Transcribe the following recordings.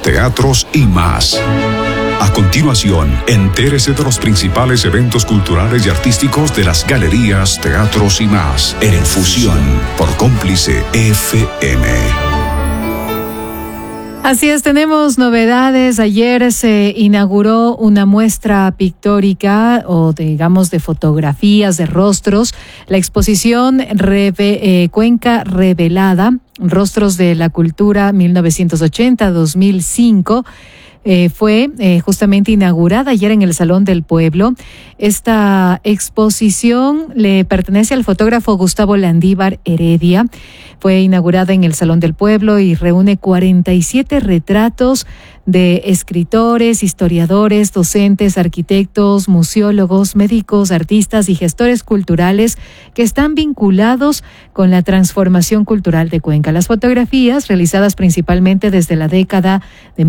teatros y más. A continuación, entérese de los principales eventos culturales y artísticos de las galerías, teatros y más en Fusión por Cómplice FM. Así es, tenemos novedades. Ayer se inauguró una muestra pictórica o digamos de fotografías de rostros, la exposición Cuenca Revelada, Rostros de la Cultura 1980-2005. Fue justamente inaugurada ayer en el Salón del Pueblo. Esta exposición le pertenece al fotógrafo Gustavo Landívar Heredia. Fue inaugurada en el Salón del Pueblo y reúne 47 retratos de escritores, historiadores, docentes, arquitectos, museólogos, médicos, artistas y gestores culturales que están vinculados con la transformación cultural de Cuenca. Las fotografías, realizadas principalmente desde la década de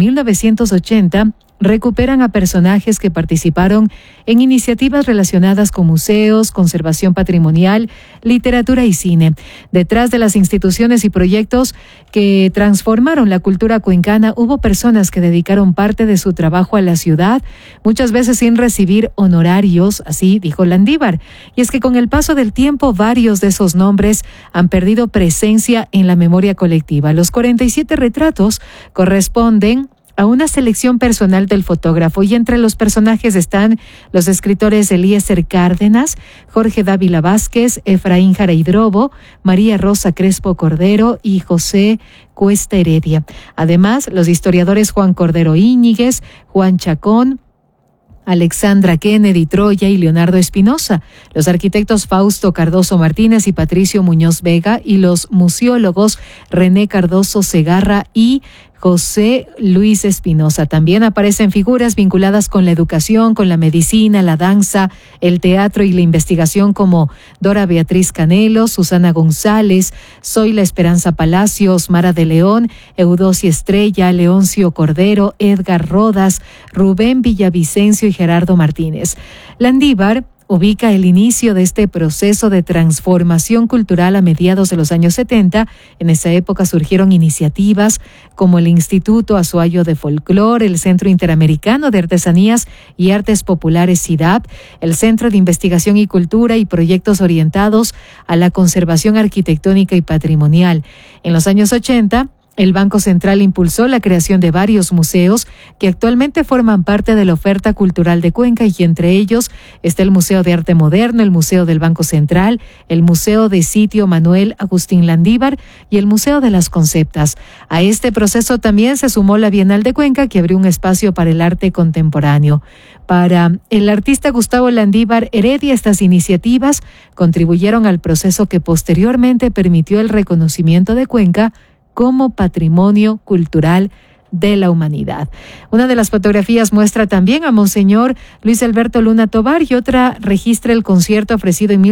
1980, recuperan a personajes que participaron en iniciativas relacionadas con museos, conservación patrimonial, literatura y cine. Detrás de las instituciones y proyectos que transformaron la cultura cuencana, hubo personas que dedicaron parte de su trabajo a la ciudad, muchas veces sin recibir honorarios, así dijo Landívar. Y es que con el paso del tiempo, varios de esos nombres han perdido presencia en la memoria colectiva. Los 47 retratos corresponden a una selección personal del fotógrafo, y entre los personajes están los escritores Eliezer Cárdenas, Jorge Dávila Vázquez, Efraín Jara Hidrobo, María Rosa Crespo Cordero y José Cuesta Heredia. Además, los historiadores Juan Cordero Íñiguez, Juan Chacón, Alexandra Kennedy Troya y Leonardo Espinosa, los arquitectos Fausto Cardoso Martínez y Patricio Muñoz Vega, y los museólogos René Cardoso Segarra y José Luis Espinosa. También aparecen figuras vinculadas con la educación, con la medicina, la danza, el teatro y la investigación como Dora Beatriz Canelo, Susana González, Zoila Esperanza Palacios, Mara de León, Eudocia Estrella, Leoncio Cordero, Edgar Rodas, Rubén Villavicencio y Gerardo Martínez. Landívar ubica el inicio de este proceso de transformación cultural a mediados de los años 70. En esa época surgieron iniciativas como el Instituto Azuayo de Folclore, el Centro Interamericano de Artesanías y Artes Populares CIDAP, el Centro de Investigación y Cultura y proyectos orientados a la conservación arquitectónica y patrimonial. En los años 80, el Banco Central impulsó la creación de varios museos que actualmente forman parte de la oferta cultural de Cuenca, y entre ellos está el Museo de Arte Moderno, el Museo del Banco Central, el Museo de Sitio Manuel Agustín Landívar y el Museo de las Conceptas. A este proceso también se sumó la Bienal de Cuenca, que abrió un espacio para el arte contemporáneo. Para el artista Gustavo Landívar Heredia, estas iniciativas contribuyeron al proceso que posteriormente permitió el reconocimiento de Cuenca como patrimonio cultural de la humanidad. Una de las fotografías muestra también a Monseñor Luis Alberto Luna Tovar, y otra registra el concierto ofrecido en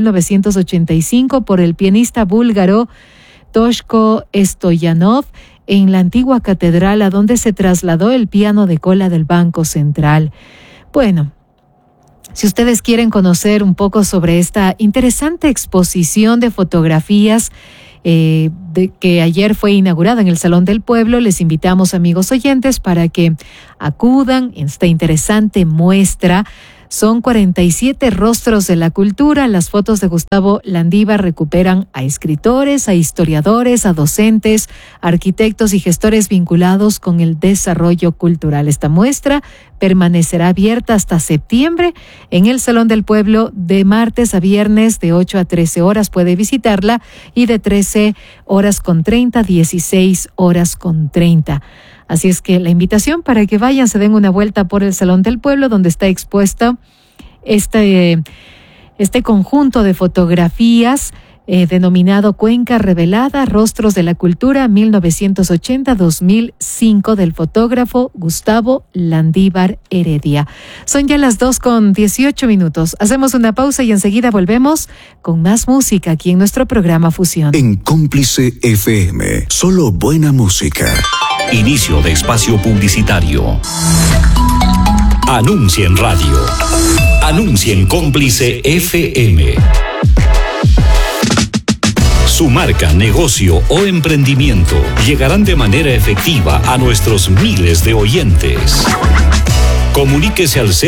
1985 por el pianista búlgaro Toshko Stoyanov en la antigua catedral, a donde se trasladó el piano de cola del Banco Central. Bueno, si ustedes quieren conocer un poco sobre esta interesante exposición de fotografías que ayer fue inaugurada en el Salón del Pueblo, les invitamos, amigos oyentes, para que acudan a esta interesante muestra. Son 47 rostros de la cultura. Las fotos de Gustavo Landívar recuperan a escritores, a historiadores, a docentes, arquitectos y gestores vinculados con el desarrollo cultural. Esta muestra permanecerá abierta hasta septiembre en el Salón del Pueblo de martes a viernes de 8 a 13 horas. Puede visitarla, y de 13 horas con 30 a 16 horas con 30. Así es que la invitación para que vayan, se den una vuelta por el Salón del Pueblo, donde está expuesto este conjunto de fotografías denominado Cuenca Revelada, Rostros de la Cultura 1980-2005, del fotógrafo Gustavo Landívar Heredia. Son ya las 2:18. Hacemos una pausa y enseguida volvemos con más música aquí en nuestro programa Fusión. En Cómplice FM, solo buena música. Inicio de espacio publicitario. Anuncia en radio. Anuncia en Cómplice FM. Su marca, negocio o emprendimiento llegarán de manera efectiva a nuestros miles de oyentes. Comuníquese al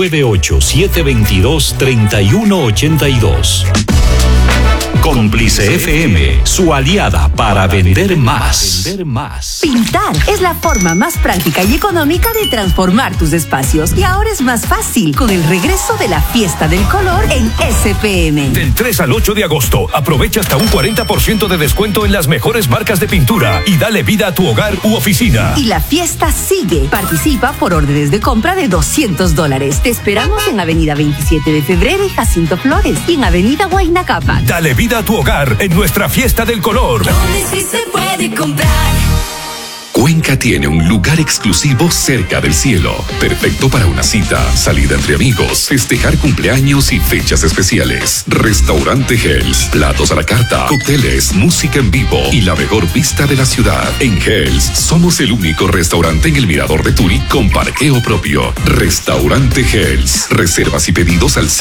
098-722-3182. Cómplice FM, su aliada para vender más. Pintar es la forma más práctica y económica de transformar tus espacios. Y ahora es más fácil con el regreso de la Fiesta del Color en SPM. Del 3 al 8 de agosto, aprovecha hasta un 40% de descuento en las mejores marcas de pintura y dale vida a tu hogar u oficina. Y la fiesta sigue. Participa por órdenes de compra de $200. Te esperamos en Avenida 27 de Febrero y Jacinto Flores y en Avenida Huayna Cápac. Dale vida a tu hogar en nuestra Fiesta del Color. ¿Dónde sí se puede comprar? Cuenca tiene un lugar exclusivo cerca del cielo, perfecto para una cita, salida entre amigos, festejar cumpleaños y fechas especiales. Restaurante Hells, platos a la carta, cócteles, música en vivo y la mejor vista de la ciudad. En Hells somos el único restaurante en el Mirador de Turi con parqueo propio. Restaurante Hells. Reservas y pedidos al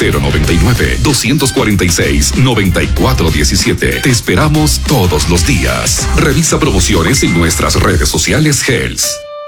099-246-9417. Te esperamos todos los días. Revisa promociones en nuestras redes sociales Hells.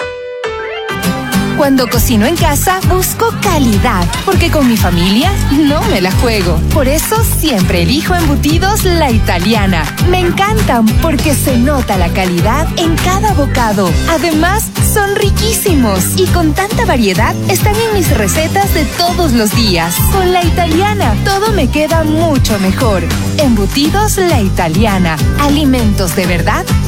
Cuando cocino en casa, busco calidad, porque con mi familia no me la juego. Por eso siempre elijo embutidos La Italiana. Me encantan porque se nota la calidad en cada bocado. Además, son riquísimos y con tanta variedad están en mis recetas de todos los días. Con La Italiana, todo me queda mucho mejor. Embutidos La Italiana. Alimentos de verdad